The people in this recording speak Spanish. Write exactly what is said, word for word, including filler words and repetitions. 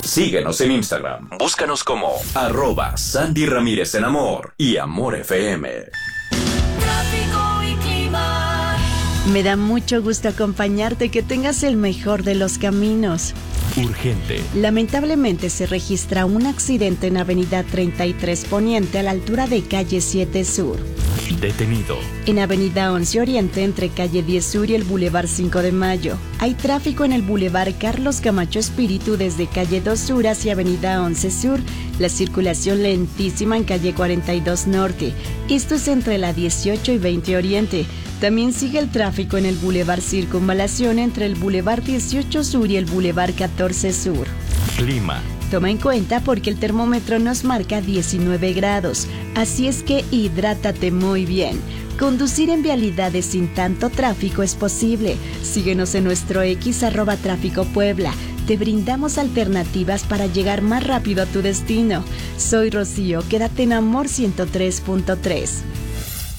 Síguenos en Instagram. Búscanos como arroba Sandy Ramírez en Amor y Amor F M. Tráfico y clima. Me da mucho gusto acompañarte, que tengas el mejor de los caminos. Urgente. Lamentablemente se registra un accidente en Avenida treinta y tres Poniente a la altura de Calle siete Sur. Detenido. En Avenida once Oriente entre Calle diez Sur y el Boulevard cinco de Mayo. Hay tráfico en el Boulevard Carlos Camacho Espíritu desde Calle dos Sur hacia Avenida once Sur. La circulación lentísima en Calle cuarenta y dos Norte. Esto es entre la dieciocho y veinte Oriente. También sigue el tráfico en el Boulevard Circunvalación entre el Boulevard dieciocho Sur y el Boulevard catorce Sur. Clima. Toma en cuenta porque el termómetro nos marca diecinueve grados, así es que hidrátate muy bien. Conducir en vialidades sin tanto tráfico es posible. Síguenos en nuestro X arroba Tráfico Puebla. Te brindamos alternativas para llegar más rápido a tu destino. Soy Rocío, quédate en Amor ciento tres punto tres.